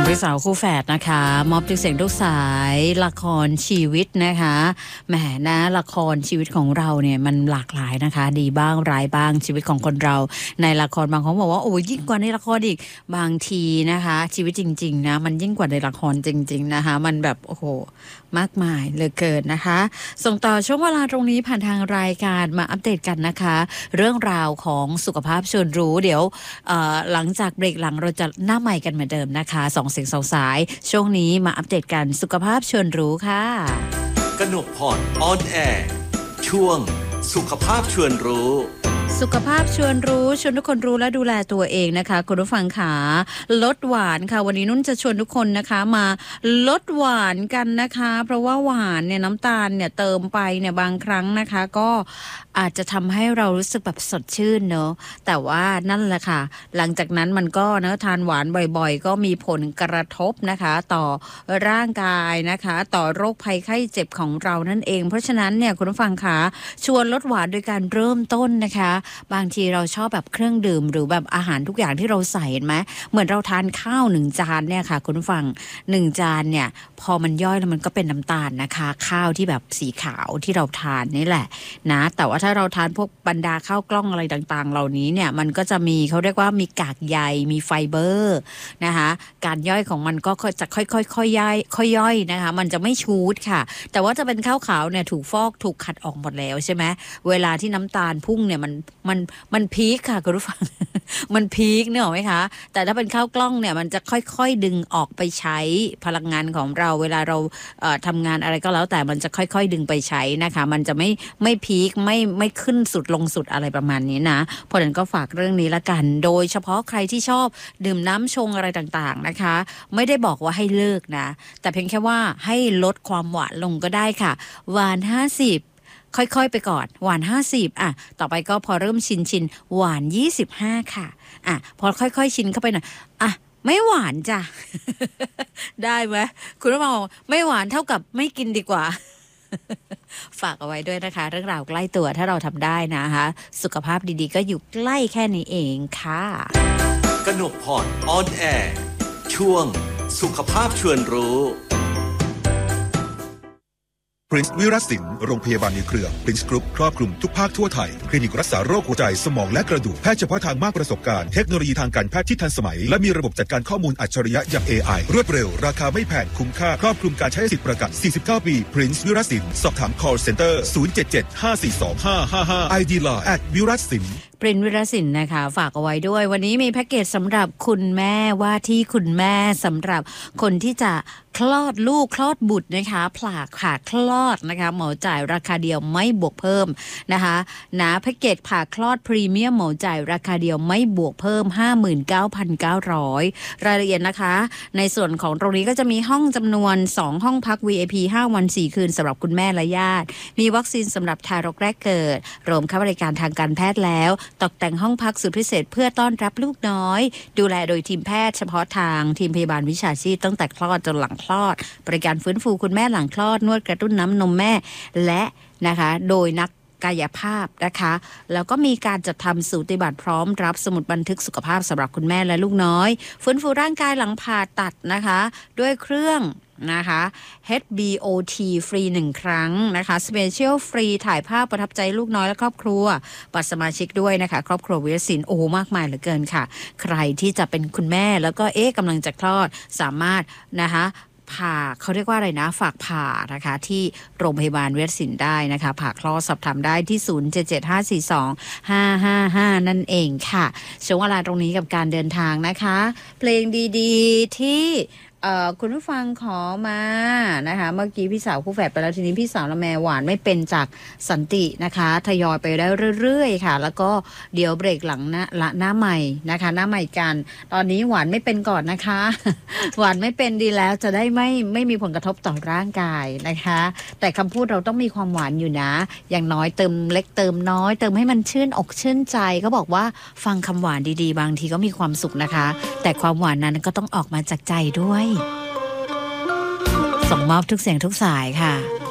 พี่สาวคู่แฝดนะคะมอบทุกเสียงทุกสายละครชีวิตนะคะแหมนะละครชีวิตของเราเนี่ยมันหลากหลายนะคะดีบ้างร้ายบ้างชีวิตของคนเราในละครบางคนบอกว่าโอ้ยิ่งกว่าในละครอีกบางทีนะคะชีวิตจริงๆนะมันยิ่งกว่าในละครจริงๆนะคะมันแบบโอ้โหมากมายเหลือเกินนะคะส่งต่อช่วงเวลาตรงนี้ผ่านทางรายการมาอัปเดตกันนะคะเรื่องราวของสุขภาพชวนรู้เดี๋ยวหลังจากเบรกหลังเราจะหน้าใหม่กันเหมือนเดิมนะคะ2 เสียง 2 สายช่วงนี้มาอัปเดตกันสุขภาพชวนรู้ค่ะกนกพรออนแอร์ช่วงสุขภาพชวนรู้สุขภาพชวนรู้ชวนทุกคนรู้และดูแลตัวเองนะคะคุณผู้ฟังขาลดหวานค่ะวันนี้นุ่นจะชวนทุกคนนะคะมาลดหวานกันนะคะเพราะว่าหวานเนี่ยน้ำตาลเนี่ยเติมไปเนี่ยบางครั้งนะคะก็อาจจะทำให้เรารู้สึกแบบสดชื่นเนอะแต่ว่านั่นแหละค่ะหลังจากนั้นมันก็นะทานหวานบ่อยๆก็มีผลกระทบนะคะต่อร่างกายนะคะต่อโรคภัยไข้เจ็บของเรานั่นเองเพราะฉะนั้นเนี่ยคุณผู้ฟังคะชวนลดหวานโดยการเริ่มต้นนะคะบางทีเราชอบแบบเครื่องดื่มหรือแบบอาหารทุกอย่างที่เราใส่เห็นไหมเหมือนเราทานข้าว1 จานเนี่ยค่ะคุณผู้ฟัง1 จานเนี่ยพอมันย่อยแล้วมันก็เป็นน้ำตาลนะคะข้าวที่แบบสีขาวที่เราทานนี่แหละนะแต่ว่าถ้าเราทานพวกบรรดาข้าวกล้องอะไรต่างๆเหล่านี้เนี่ยมันก็จะมีเขาเรียกว่ามีกากใยมีไฟเบอร์นะคะการย่อยของมันก็จะค่อยๆย่อยนะคะมันจะไม่ชูดค่ะแต่ว่าจะเป็นข้าวขาวเนี่ยถูกฟอกถูกขัดออกหมดแล้วใช่ไหมเวลาที่น้ำตาลพุ่งเนี่ยมันพีคค่ะคุณผู้ฟัง มันพีคเนี่ยหรอไหมคะแต่ถ้าเป็นข้าวกล้องเนี่ยมันจะค่อยๆดึงออกไปใช้พลังงานของเราเวลาเราทำงานอะไรก็แล้วแต่มันจะค่อยๆดึงไปใช้นะคะมันจะไม่พีคไม่ขึ้นสุดลงสุดอะไรประมาณนี้นะเพราะฉะนั้นก็ฝากเรื่องนี้ละกันโดยเฉพาะใครที่ชอบดื่มน้ำชงอะไรต่างๆนะคะไม่ได้บอกว่าให้เลิกนะแต่เพียงแค่ว่าให้ลดความหวานลงก็ได้ค่ะหวาน50ค่อยๆไปก่อนหวาน50อ่ะต่อไปก็พอเริ่มชินหวาน25ค่ะอ่ะพอค่อยๆชินเข้าไปหน่อยอ่ะไม่หวานจ้ะ ได้ไหมคุณผู้ฟังบอกไม่หวานเท่ากับไม่กินดีกว่า ฝากเอาไว้ด้วยนะคะเรื่องราวใกล้ตัวถ้าเราทำได้นะคะสุขภาพดีๆก็อยู่ใกล้แค่นี้เองค่ะกนกพรออนแอร์ช่วงสุขภาพชวนรู้ Prince วิรัตสินโรงพยาบาลในเครือ Prince Group ครอบคลุมทุกภาคทั่วไทยคลินิกรักษาโรคหัวใจสมองและกระดูกแพทย์เฉพาะทางมากประสบการณ์เทคโนโลยีทางการแพทย์ที่ทันสมัยและมีระบบจัดการข้อมูลอัจฉริยะอย่าง AI รวดเร็วราคาไม่แพงคุ้มค่าครอบคลุมการใช้สิทธิประกัน49 ปี Prince วิรัตสินสอบถาม call center 077-542-555 ID Line @วิรัตสินปรินวิรศิลป์นะคะฝากเอาไว้ด้วยวันนี้มีแพ็กเกจสำหรับคุณแม่ว่าที่คุณแม่สำหรับคนที่จะคลอดลูกคลอดบุตรนะคะผ่าคลอดนะคะเหมาจ่ายราคาเดียวไม่บวกเพิ่มนะคะนะแพ็กเกจผ่าคลอดพรีเมียมเหมาจ่ายราคาเดียวไม่บวกเพิ่ม 59,900 รายละเอียดนะคะในส่วนของตรงนี้ก็จะมีห้องจำนวน2ห้องพัก VIP 5 วัน 4 คืนสำหรับคุณแม่และญาติมีวัคซีนสำหรับทารกแรกเกิดรวมค่าบริการทางการแพทย์แล้วตกแต่งห้องพักสุดพิเศษเพื่อต้อนรับลูกน้อยดูแลโดยทีมแพทย์เฉพาะทางทีมพยาบาลวิชาชีพตั้งแต่คลอดจนหลังคลอดบริการฟื้นฟูคุณแม่หลังคลอดนวดกระตุ้นน้ำนมแม่และนะคะโดยนักกายภาพนะคะแล้วก็มีการจัดทำสูติบัตรพร้อมรับสมุดบันทึกสุขภาพสำหรับคุณแม่และลูกน้อยฟื้นฟูร่างกายหลังผ่าตัดนะคะด้วยเครื่องนะคะ HBOT ฟรี1 ครั้งนะคะ Special ฟรีถ่ายภาพประทับใจลูกน้อยและครอบครัวบัตรสมาชิกด้วยนะคะครอบครัววิรศิลป์โอ้มากมายเหลือเกินค่ะใครที่จะเป็นคุณแม่แล้วก็กำลังจะคลอดสามารถนะคะผ่าเขาเรียกว่าอะไรนะฝากผ่านะคะที่โรงพยาบาลเวชศิลป์ได้นะคะผ่าคลอดสอบถามได้ที่077-542-555นั่นเองค่ะช่วงเวลาตรงนี้กับการเดินทางนะคะเพลงดีๆที่คุณผู้ฟังขอมานะคะเมื่อกี้พี่สาวคู่แฝดไปแล้วทีนี้พี่สาวละแมหวานไม่เป็นจากสันตินะคะทยอยไปได้เรื่อยๆค่ะแล้วก็เดี๋ยวเบรกหลังหน้าใหม่นะคะหน้าใหม่กันตอนนี้หวานไม่เป็นก่อนนะคะ หวานไม่เป็นดีแล้วจะได้ไม่มีผลกระทบต่อร่างกายนะคะแต่คำพูดเราต้องมีความหวานอยู่นะอย่างน้อยเติมเล็กเติมน้อยเติมให้มันชื่นอกชื่นใจเขาบอกว่าฟังคำหวานดีๆบางทีก็มีความสุขนะคะแต่ความหวานนั้นก็ต้องออกมาจากใจด้วยส่งมอบทุกเสียงทุกสายค่ะ